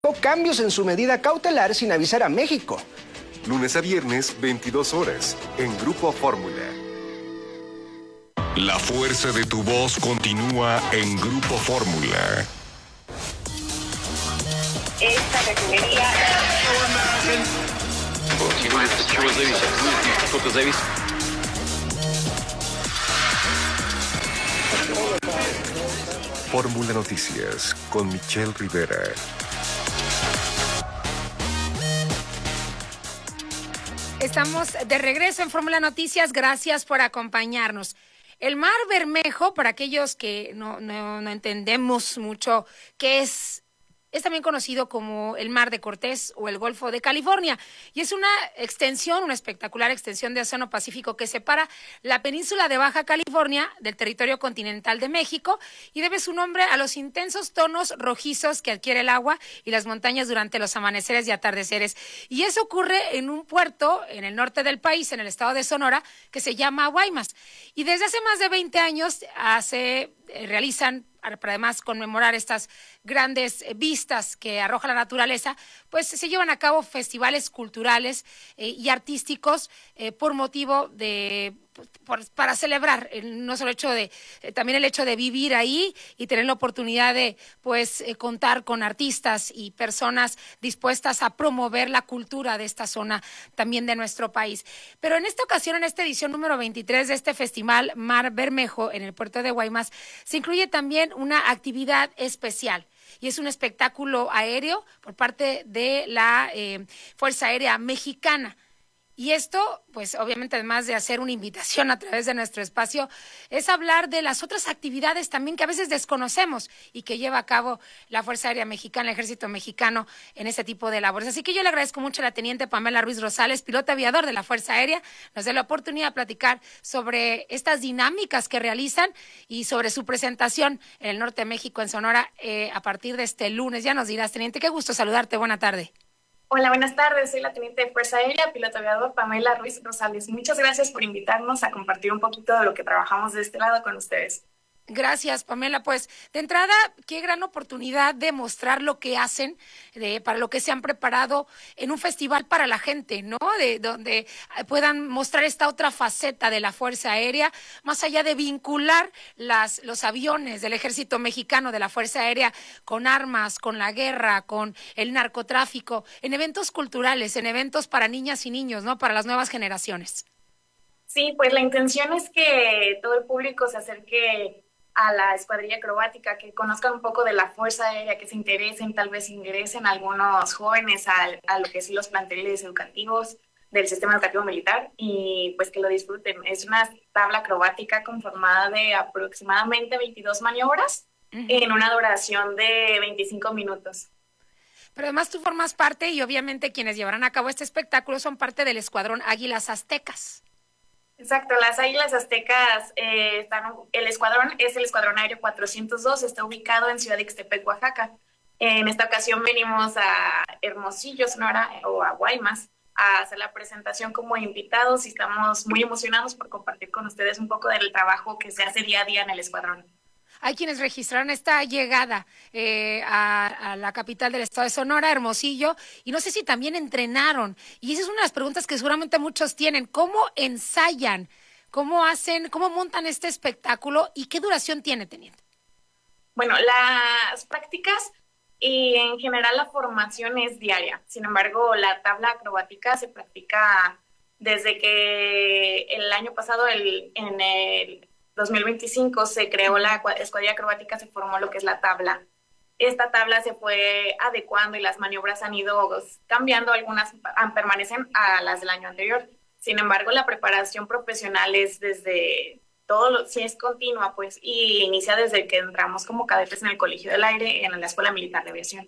cambios en su medida cautelar sin avisar a México. Lunes a viernes, 22 horas, en Grupo Fórmula. La fuerza de tu voz continúa en Grupo Fórmula. Esta refinería... Fórmula Noticias, con Michelle Rivera. Estamos de regreso en Fórmula Noticias, gracias por acompañarnos. El Mar Bermejo, para aquellos que no entendemos mucho qué es también conocido como el Mar de Cortés o el Golfo de California, y es una espectacular extensión de océano Pacífico que separa la península de Baja California del territorio continental de México y debe su nombre a los intensos tonos rojizos que adquiere el agua y las montañas durante los amaneceres y atardeceres. Y eso ocurre en un puerto en el norte del país, en el estado de Sonora, que se llama Guaymas. Y desde hace más de 20 años realizan, para además conmemorar estas grandes vistas que arroja la naturaleza, pues se llevan a cabo festivales culturales y artísticos por motivo de para celebrar no solo también el hecho de vivir ahí y tener la oportunidad de contar con artistas y personas dispuestas a promover la cultura de esta zona también de nuestro país. Pero en esta ocasión, en esta edición número 23 de este festival Mar Bermejo en el puerto de Guaymas, se incluye también una actividad especial. Y es un espectáculo aéreo por parte de la Fuerza Aérea Mexicana. Y esto, pues obviamente, además de hacer una invitación a través de nuestro espacio, es hablar de las otras actividades también que a veces desconocemos y que lleva a cabo la Fuerza Aérea Mexicana, el Ejército Mexicano, en ese tipo de labores. Así que yo le agradezco mucho a la teniente Pamela Ruiz Rosales, piloto aviador de la Fuerza Aérea, nos dé la oportunidad de platicar sobre estas dinámicas que realizan y sobre su presentación en el norte de México, en Sonora, a partir de este lunes. Ya nos dirás, teniente, qué gusto saludarte, buena tarde. Hola, buenas tardes. Soy la teniente de Fuerza Aérea, piloto aviador Pamela Ruiz Rosales. Muchas gracias por invitarnos a compartir un poquito de lo que trabajamos de este lado con ustedes. Gracias, Pamela. Pues, de entrada, qué gran oportunidad de mostrar lo que hacen, para lo que se han preparado en un festival para la gente, ¿no? De donde puedan mostrar esta otra faceta de la Fuerza Aérea, más allá de vincular los aviones del Ejército Mexicano, de la Fuerza Aérea, con armas, con la guerra, con el narcotráfico, en eventos culturales, en eventos para niñas y niños, ¿no? Para las nuevas generaciones. Sí, pues la intención es que todo el público se acerque a la escuadrilla acrobática, que conozcan un poco de la Fuerza Aérea, que se interesen, tal vez ingresen algunos jóvenes a lo que sí los planteles educativos del sistema educativo militar y pues que lo disfruten. Es una tabla acrobática conformada de aproximadamente 22 maniobras en una duración de 25 minutos. Pero además tú formas parte y obviamente quienes llevarán a cabo este espectáculo son parte del Escuadrón Águilas Aztecas. Exacto, las Águilas Aztecas, el escuadrón es el Escuadrón Aéreo 402, está ubicado en Ciudad de Ixtepec, Oaxaca. En esta ocasión venimos a Hermosillo, Sonora, o a Guaymas, a hacer la presentación como invitados y estamos muy emocionados por compartir con ustedes un poco del trabajo que se hace día a día en el escuadrón. Hay quienes registraron esta llegada a la capital del estado de Sonora, Hermosillo, y no sé si también entrenaron. Y esa es una de las preguntas que seguramente muchos tienen. ¿Cómo ensayan? ¿Cómo hacen? ¿Cómo montan este espectáculo? ¿Y qué duración tiene, teniente? Bueno, las prácticas y en general la formación es diaria. Sin embargo, la tabla acrobática se practica desde que el año pasado, en el 2025 se creó la escuadrilla acrobática, se formó lo que es la tabla. Esta tabla se fue adecuando y las maniobras han ido cambiando, algunas permanecen a las del año anterior. Sin embargo, la preparación profesional es sí es continua, pues, y inicia desde que entramos como cadetes en el Colegio del Aire, en la Escuela Militar de Aviación.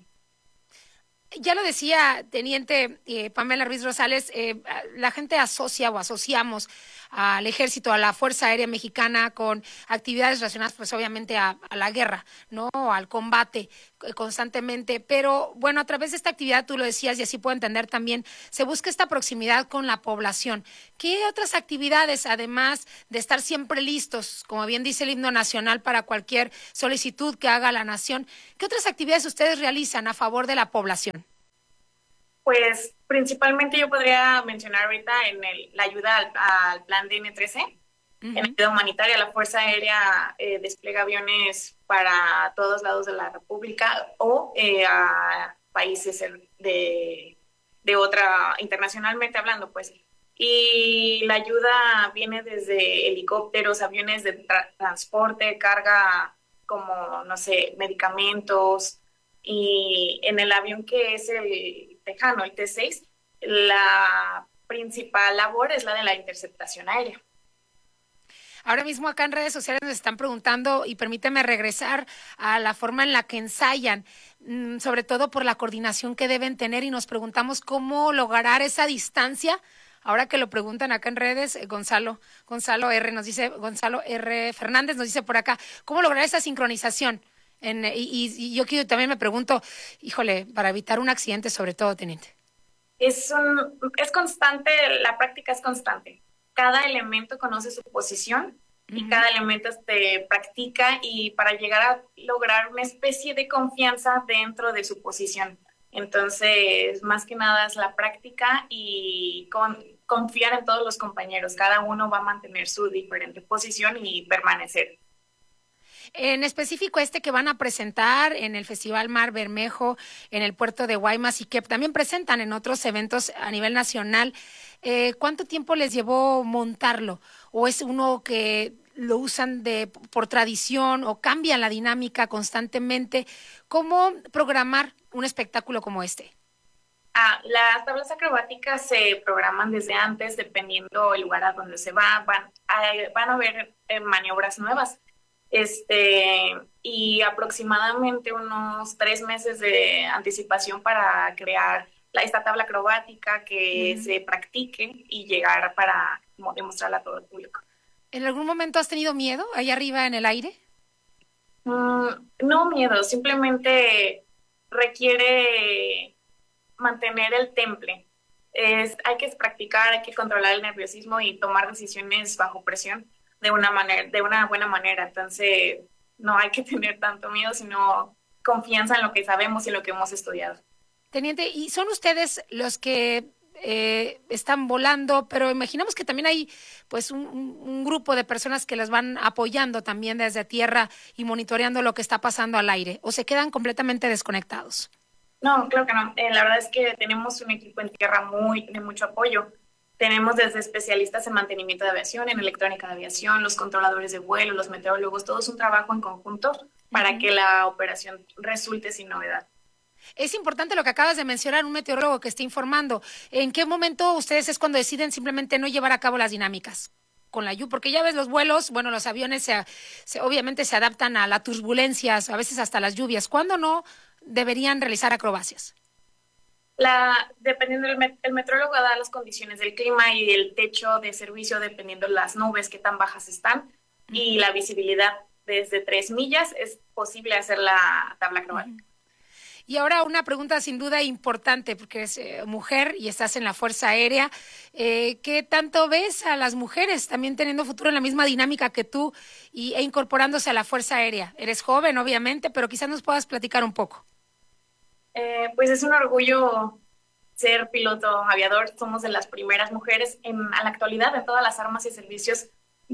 Ya lo decía, teniente Pamela Ruiz Rosales, la gente asocia o asociamos al ejército, a la Fuerza Aérea Mexicana, con actividades relacionadas pues obviamente a la guerra, ¿no? Al combate constantemente, pero bueno, a través de esta actividad, tú lo decías y así puedo entender también, se busca esta proximidad con la población. ¿Qué otras actividades, además de estar siempre listos, como bien dice el himno nacional, para cualquier solicitud que haga la nación, qué otras actividades ustedes realizan a favor de la población? Pues principalmente yo podría mencionar ahorita en la ayuda al plan DN13, en ayuda humanitaria. La Fuerza Aérea despliega aviones para todos lados de la República o a países de otra, internacionalmente hablando, pues. Y la ayuda viene desde helicópteros, aviones de transporte, carga como, no sé, medicamentos. Y en el avión que es el Tejano, el T6, la principal labor es la de la interceptación aérea. Ahora mismo acá en redes sociales nos están preguntando, y permíteme regresar a la forma en la que ensayan, sobre todo por la coordinación que deben tener, y nos preguntamos cómo lograr esa distancia. Ahora que lo preguntan acá en redes, Gonzalo R. Fernández nos dice por acá, ¿cómo lograr esa sincronización? Y yo también me pregunto, híjole, para evitar un accidente sobre todo, teniente. Es constante, la práctica es constante. Cada elemento conoce su posición y cada elemento practica, y para llegar a lograr una especie de confianza dentro de su posición. Entonces, más que nada es la práctica y confiar en todos los compañeros. Cada uno va a mantener su diferente posición y permanecer. En específico que van a presentar en el Festival Mar Bermejo, en el puerto de Guaymas, y que también presentan en otros eventos a nivel nacional, ¿cuánto tiempo les llevó montarlo? ¿O es uno que lo usan por tradición o cambian la dinámica constantemente? ¿Cómo programar un espectáculo como este? Las tablas acrobáticas se programan desde antes, dependiendo el lugar a donde se va. Van a haber maniobras nuevas. Y aproximadamente unos 3 meses de anticipación para crear esta tabla acrobática que se practique y llegar para demostrarla a todo el público. ¿En algún momento has tenido miedo ahí arriba en el aire? No miedo, simplemente requiere mantener el temple. Hay que practicar, hay que controlar el nerviosismo y tomar decisiones bajo presión de una buena manera. Entonces, no hay que tener tanto miedo, sino confianza en lo que sabemos y lo que hemos estudiado. Teniente, ¿y son ustedes los que están volando? Pero imaginamos que también hay pues un grupo de personas que les van apoyando también desde tierra y monitoreando lo que está pasando al aire, ¿o se quedan completamente desconectados? No, claro que no. La verdad es que tenemos un equipo en tierra de mucho apoyo. Tenemos desde especialistas en mantenimiento de aviación, en electrónica de aviación, los controladores de vuelo, los meteorólogos, todo es un trabajo en conjunto para que la operación resulte sin novedad. Es importante lo que acabas de mencionar, un meteorólogo que esté informando. ¿En qué momento ustedes es cuando deciden simplemente no llevar a cabo las dinámicas con la lluvia? Porque ya ves los vuelos, bueno, los aviones obviamente se adaptan a las turbulencias, a veces hasta las lluvias. ¿Cuándo no deberían realizar acrobacias? Dependiendo el metrólogo da las condiciones del clima y el techo de servicio, dependiendo las nubes que tan bajas están, y la visibilidad desde 3 millas, es posible hacer la tabla acrobática. Y ahora una pregunta sin duda importante, porque eres mujer y estás en la Fuerza Aérea. ¿Qué tanto ves a las mujeres también teniendo futuro en la misma dinámica que tú e incorporándose a la Fuerza Aérea? Eres joven, obviamente, pero quizás nos puedas platicar un poco. Pues es un orgullo ser piloto aviador. Somos de las primeras mujeres a la actualidad en todas las armas y servicios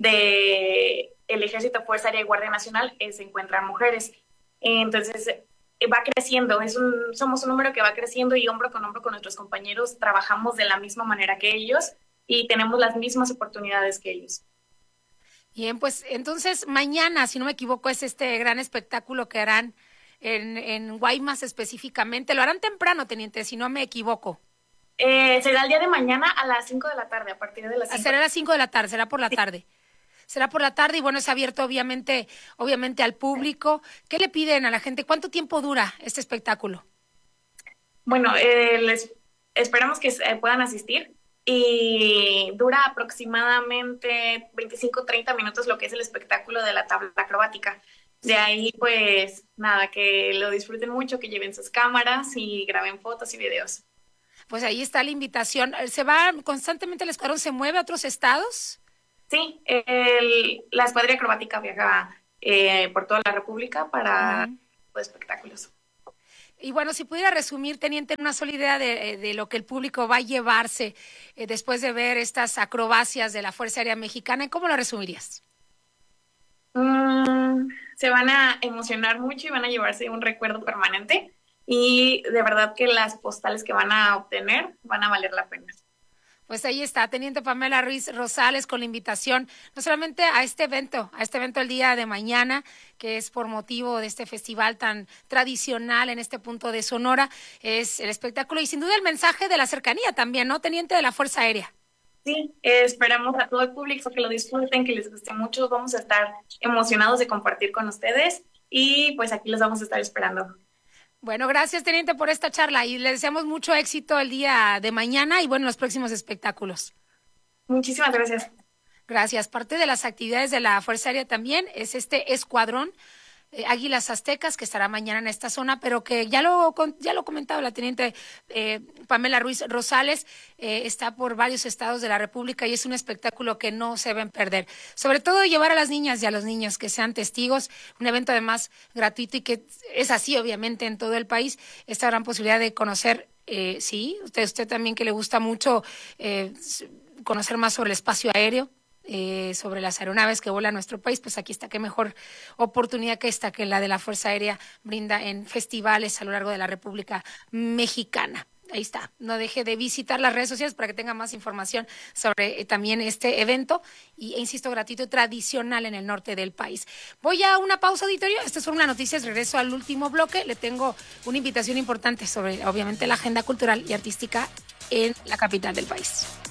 del Ejército, Fuerza Aérea y Guardia Nacional se encuentran mujeres. Entonces va creciendo, somos un número que va creciendo, y hombro con nuestros compañeros trabajamos de la misma manera que ellos y tenemos las mismas oportunidades que ellos. Bien, pues entonces mañana, si no me equivoco, es este gran espectáculo que harán en Guaymas específicamente. Lo harán temprano, teniente, si no me equivoco. Será el día de mañana a las 5 de la tarde, a partir de las 5. Será a las 5 de la tarde, será por la tarde. Será por la tarde y bueno, es abierto obviamente al público. ¿Qué le piden a la gente? ¿Cuánto tiempo dura este espectáculo? Bueno, esperamos que puedan asistir. y dura aproximadamente 25-30 minutos lo que es el espectáculo de la tabla acrobática. De ahí, pues nada, que lo disfruten mucho, que lleven sus cámaras y graben fotos y videos. Pues ahí está la invitación. ¿Se va constantemente el escuadrón? ¿Se mueve a otros estados? Sí, la escuadrilla acrobática viaja por toda la República para espectáculos. Y bueno, si pudiera resumir, teniente, una sola idea de lo que el público va a llevarse después de ver estas acrobacias de la Fuerza Aérea Mexicana, ¿cómo lo resumirías? Se van a emocionar mucho y van a llevarse un recuerdo permanente y de verdad que las postales que van a obtener van a valer la pena. Pues ahí está, Teniente Pamela Ruiz Rosales, con la invitación no solamente a este evento el día de mañana, que es por motivo de este festival tan tradicional en este punto de Sonora, es el espectáculo y sin duda el mensaje de la cercanía también, ¿no, Teniente, de la Fuerza Aérea? Sí, esperamos a todo el público que lo disfruten, que les guste mucho, vamos a estar emocionados de compartir con ustedes y pues aquí los vamos a estar esperando. Bueno, gracias, Teniente, por esta charla y le deseamos mucho éxito el día de mañana y bueno, los próximos espectáculos. Muchísimas gracias. Gracias. Parte de las actividades de la Fuerza Aérea también es este escuadrón Águilas Aztecas, que estará mañana en esta zona, pero que ya lo comentaba la teniente Pamela Ruiz Rosales, está por varios estados de la República y es un espectáculo que no se deben perder. Sobre todo llevar a las niñas y a los niños que sean testigos, un evento además gratuito y que es así obviamente en todo el país, esta gran posibilidad de conocer, sí, usted también que le gusta mucho conocer más sobre el espacio aéreo, sobre las aeronaves que vuelan a nuestro país, pues aquí está, qué mejor oportunidad que esta, que la de la Fuerza Aérea brinda en festivales a lo largo de la República Mexicana. Ahí está, no deje de visitar las redes sociales para que tenga más información sobre también este evento y, insisto, gratuito y tradicional en el norte del país. Voy a una pausa, auditorio, estas son las noticias, regreso al último bloque, le tengo una invitación importante sobre, obviamente, la agenda cultural y artística en la capital del país.